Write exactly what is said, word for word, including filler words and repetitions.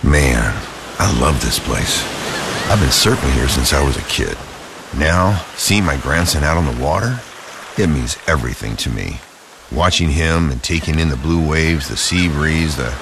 Man, I love this place. I've been surfing here since I was a kid. Now, seeing my grandson out on the water, it means everything to me. Watching him and taking in the blue waves, the sea breeze, the